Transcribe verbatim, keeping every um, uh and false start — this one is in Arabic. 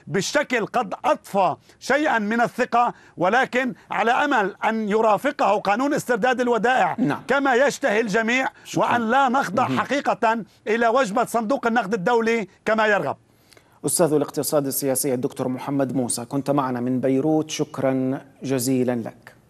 بالشكل قد أضفى شيئا من الثقة، ولكن على أمل أن يرافقه قانون استرداد الودائع نعم. كما يشتهي الجميع، شكرا. وأن لا نخضع حقيقة إلى وجبة صندوق النقد الدولي كما يرغب. أستاذ الاقتصاد السياسي الدكتور محمد موسى، كنت معنا من بيروت، شكرا جزيلا لك.